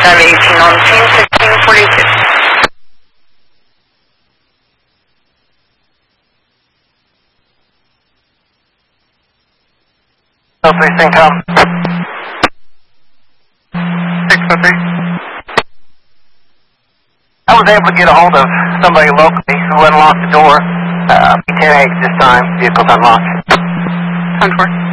Charlie 18 on scene, 1642. So please think come. 643. I was able to get a hold of somebody locally who unlocked the door. P10 this time, vehicle's unlocked. 10-4.